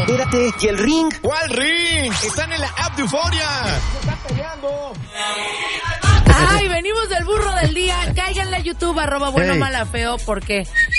Espérate, ¿y el ring? ¿Cuál ring? Están en la app de Euforia. ¡Se están peleando! Ay, venimos del burro del día. Cáiganle a YouTube, @bueno, Hey. mala, feo, porque